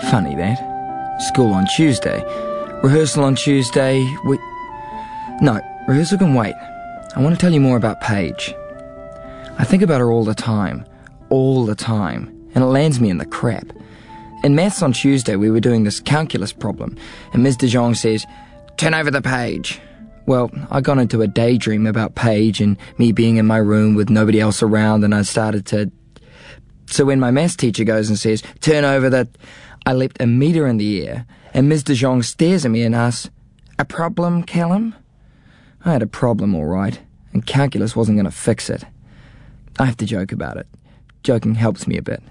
Funny that. School on Tuesday. Rehearsal on Tuesday. No, rehearsal can wait. I want to tell you more about Paige. I think about her all the time, and it lands me in the crap. In maths on Tuesday, we were doing this calculus problem, and Ms. De Jong says, "Turn over the page." Well, I got into a daydream about Paige and me being in my room with nobody else around, and I started to... So when my maths teacher goes and says, "Turn over the..." I leapt a metre in the air, and Ms. De Jong stares at me and asks, "A problem, Callum?" I had a problem, all right, and calculus wasn't going to fix it. I have to joke about it. Joking helps me a bit.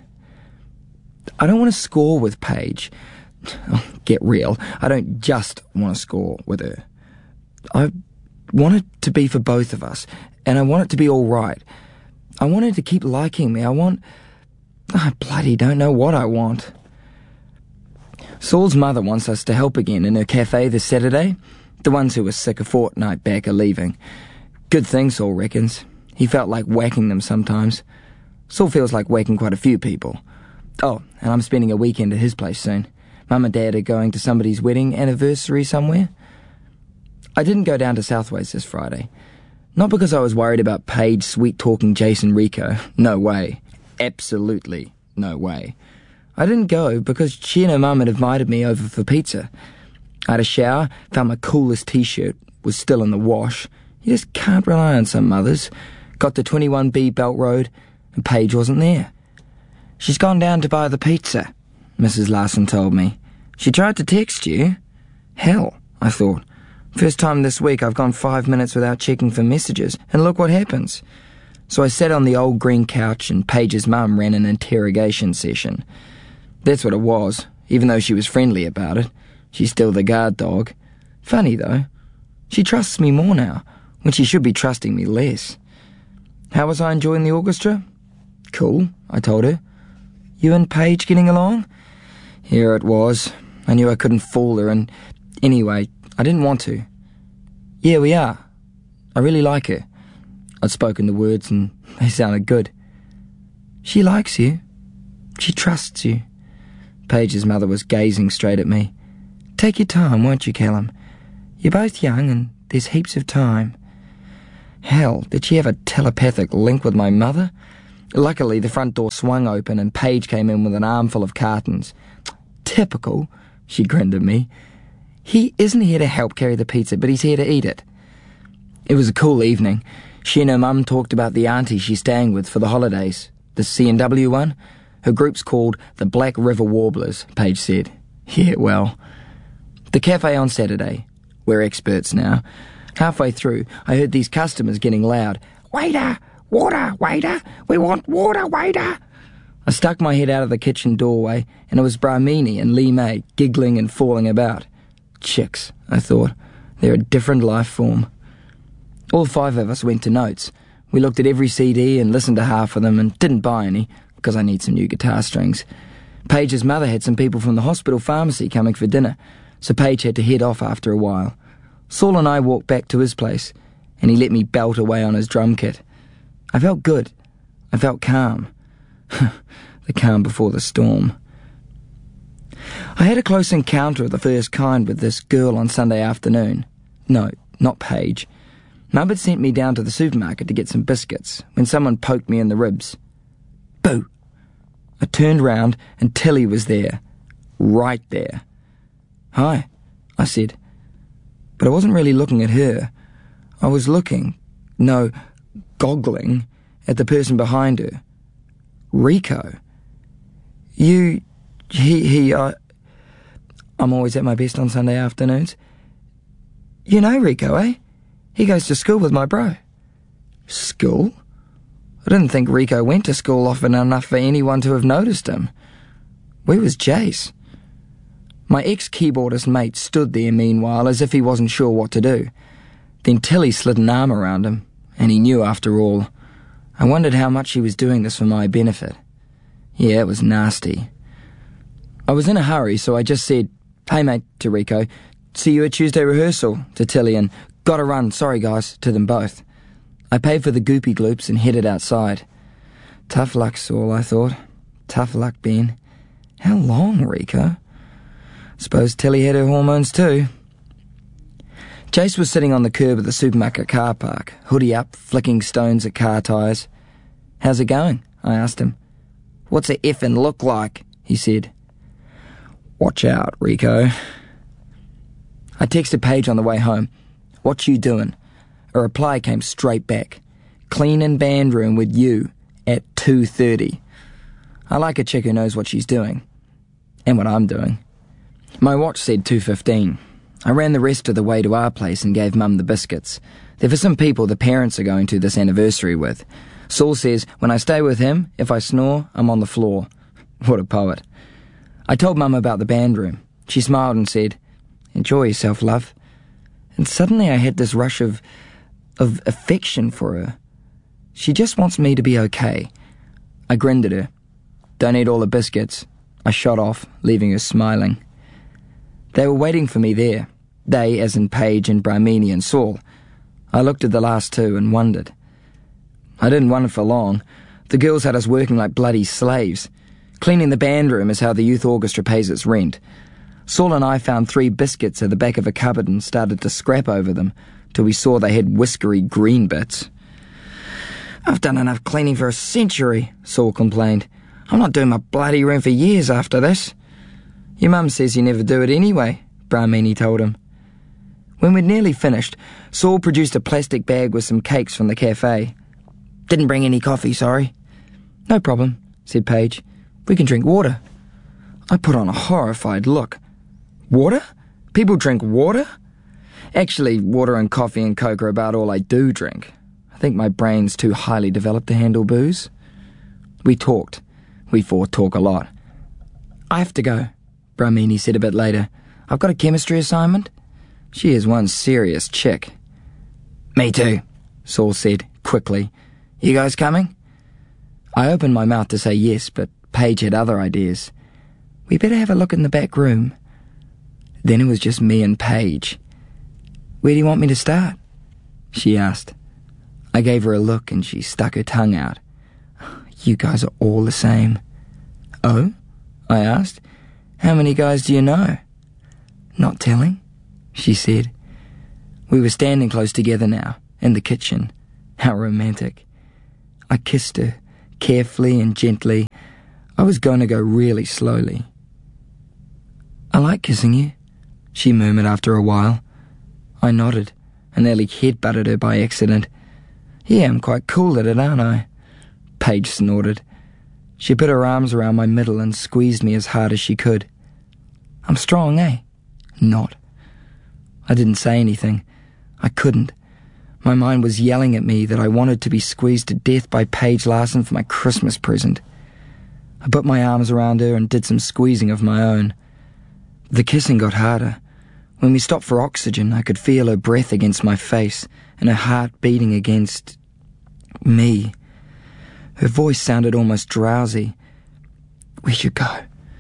I don't want to score with Paige. Oh, get real. I don't just want to score with her. I want it to be for both of us, and I want it to be all right. I want her to keep liking me. I bloody don't know what I want. Saul's mother wants us to help again in her cafe this Saturday. The ones who were sick a fortnight back are leaving. Good thing, Saul reckons. He felt like whacking them sometimes. Saul feels like whacking quite a few people. Oh, and I'm spending a weekend at his place soon. Mum and Dad are going to somebody's wedding anniversary somewhere. I didn't go down to Southways this Friday. Not because I was worried about Paige sweet-talking Jason Rico. No way. Absolutely no way. I didn't go because she and her mum had invited me over for pizza. I had a shower, found my coolest t-shirt, was still in the wash. You just can't rely on some mothers. Got to 21B Belt Road, and Paige wasn't there. "She's gone down to buy the pizza," Mrs. Larson told me. "She tried to text you." Hell, I thought. First time this week I've gone 5 minutes without checking for messages, and look what happens. So I sat on the old green couch, and Paige's mum ran an interrogation session. That's what it was, even though she was friendly about it. She's still the guard dog. Funny, though. She trusts me more now, when she should be trusting me less. How was I enjoying the orchestra? Cool, I told her. You and Paige getting along? Here it was. I knew I couldn't fool her, and anyway, I didn't want to. Yeah, we are. I really like her. I'd spoken the words, and they sounded good. She likes you. She trusts you. Paige's mother was gazing straight at me. Take your time, won't you, Callum? You're both young, and there's heaps of time. Hell, did she have a telepathic link with my mother? Luckily, the front door swung open, and Paige came in with an armful of cartons. Typical, she grinned at me. He isn't here to help carry the pizza, but he's here to eat it. It was a cool evening. She and her mum talked about the auntie she's staying with for the holidays. The C&W one. Her group's called the Black River Warblers, Paige said. Yeah, well. The cafe on Saturday. We're experts now. Halfway through, I heard these customers getting loud. Waiter! Water, waiter! We want water, waiter! I stuck my head out of the kitchen doorway, and it was Brahmini and Lee May giggling and falling about. Chicks, I thought. They're a different life form. All 5 of us went to Notes. We looked at every CD and listened to half of them and didn't buy any, because I need some new guitar strings. Paige's mother had some people from the hospital pharmacy coming for dinner, so Paige had to head off after a while. Saul and I walked back to his place, and he let me belt away on his drum kit. I felt good. I felt calm. The calm before the storm. I had a close encounter of the first kind with this girl on Sunday afternoon. No, not Paige. Mum had sent me down to the supermarket to get some biscuits when someone poked me in the ribs. Boo! I turned round and Tilly was there. Right there. Hi, I said. But I wasn't really looking at her. I was looking, goggling, at the person behind her. Rico. I'm always at my best on Sunday afternoons. You know Rico, eh? He goes to school with my bro. School? I didn't think Rico went to school often enough for anyone to have noticed him. Where was Jace? My ex-keyboardist mate stood there meanwhile as if he wasn't sure what to do. Then Tilly slid an arm around him, and he knew after all. I wondered how much he was doing this for my benefit. Yeah, it was nasty. I was in a hurry, so I just said, "Hey mate," to Rico. "See you at Tuesday rehearsal," to Tilly, and "Gotta run, sorry guys," to them both. I paid for the goopy gloops and headed outside. Tough luck, Saul, I thought. Tough luck, Ben. How long, Rico? Suppose Tilly had her hormones too. Chase was sitting on the curb of the supermarket car park, hoodie up, flicking stones at car tyres. "How's it going?" I asked him. "What's it effing look like?" he said. "Watch out, Rico." I texted Paige on the way home. "What you doing?" A reply came straight back. "Cleaning band room with you at 2:30. I like a chick who knows what she's doing. And what I'm doing. My watch said 2:15. I ran the rest of the way to our place and gave Mum the biscuits. They're for some people the parents are going to this anniversary with. Saul says, when I stay with him, if I snore, I'm on the floor. What a poet. I told Mum about the band room. She smiled and said, "Enjoy yourself, love." And suddenly I had this rush of affection for her. She just wants me to be okay. I grinned at her. "Don't eat all the biscuits." I shot off, leaving her smiling. They were waiting for me there. They, as in Paige and Bramini and Saul. I looked at the last two and wondered. I didn't wonder for long. The girls had us working like bloody slaves. Cleaning the band room is how the youth orchestra pays its rent. Saul and I found 3 biscuits at the back of a cupboard and started to scrap over them till we saw they had whiskery green bits. "I've done enough cleaning for a century," Saul complained. "I'm not doing my bloody room for years after this." "Your mum says you never do it anyway," Bramini told him. When we'd nearly finished, Saul produced a plastic bag with some cakes from the cafe. "Didn't bring any coffee, sorry." "No problem," said Paige. "We can drink water." I put on a horrified look. "Water? People drink water?" Actually, water and coffee and Coke are about all I do drink. I think my brain's too highly developed to handle booze. We talked. We 4 talk a lot. "I have to go," Bramini said a bit later. "I've got a chemistry assignment." She is one serious chick. "Me too," Saul said, quickly. "You guys coming?" I opened my mouth to say yes, but Paige had other ideas. "We better have a look in the back room." Then it was just me and Paige. "Where do you want me to start?" she asked. I gave her a look and she stuck her tongue out. "You guys are all the same." "Oh?" I asked. "How many guys do you know?" "Not telling," she said. We were standing close together now, in the kitchen. How romantic. I kissed her, carefully and gently. I was going to go really slowly. "I like kissing you," she murmured after a while. I nodded and nearly head-butted her by accident. "Yeah, I'm quite cool at it, aren't I?" Paige snorted. She put her arms around my middle and squeezed me as hard as she could. "I'm strong, eh?" "Not." I didn't say anything. I couldn't. My mind was yelling at me that I wanted to be squeezed to death by Paige Larson for my Christmas present. I put my arms around her and did some squeezing of my own. The kissing got harder. When we stopped for oxygen, I could feel her breath against my face and her heart beating against me. Her voice sounded almost drowsy. "Where'd you go?"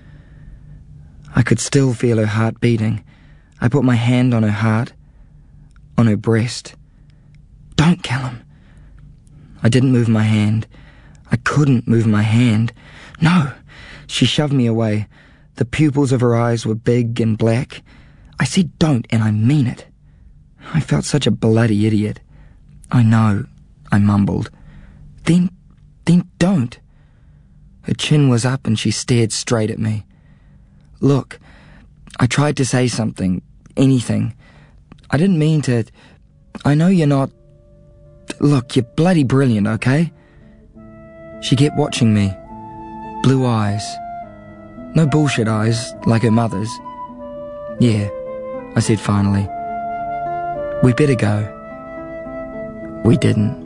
I could still feel her heart beating. I put my hand on her heart, on her breast. "Don't kill him." I didn't move my hand. I couldn't move my hand. "No!" She shoved me away. The pupils of her eyes were big and black. "I said don't, and I mean it." I felt such a bloody idiot. "I know," I mumbled. Then don't." Her chin was up and she stared straight at me. "Look," I tried to say something, anything. "I didn't mean to. I know you're not. Look, you're bloody brilliant, okay?" She kept watching me. Blue eyes. No bullshit eyes, like her mother's. "Yeah," I said finally. "We better go." We didn't.